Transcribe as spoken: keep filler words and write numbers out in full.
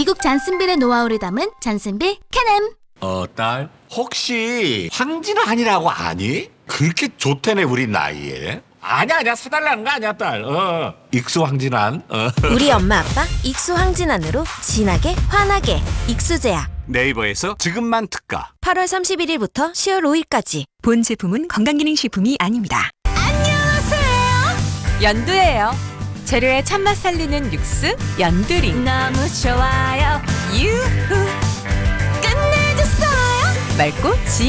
미국 잔슨빌의 노하우를 담은 잔슨빌 캔엠. 어, 딸, 혹시 황진환이라고 아니? 그렇게 좋다네 우리 나이에. 아니야 아니야 사달라는 거 아니야 딸. 어, 익수 황진환. 어. 우리 엄마 아빠 익수 황진환으로 진하게 환하게 익수제약. 네이버에서 지금만 특가. 팔월 삼십일일부터 시월 오일까지. 본 제품은 건강기능식품이 아닙니다. 안녕하세요. 연두예요. 재료의 참맛 살리는 육수 연두링. 너무 좋아요. 유후. 끝내줬어요. 맑고 지